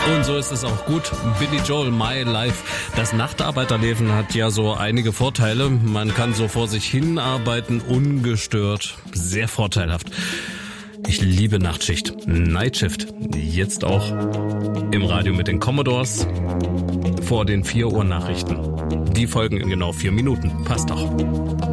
Und so ist es auch gut. Billy Joel, My Life. Das Nachtarbeiterleben hat ja so einige Vorteile. Man kann so vor sich hin arbeiten, ungestört. Sehr vorteilhaft. Ich liebe Nachtschicht. Nightshift. Jetzt auch im Radio mit den Commodores vor den 4 Uhr Nachrichten. Die folgen in genau 4 Minuten. Passt doch.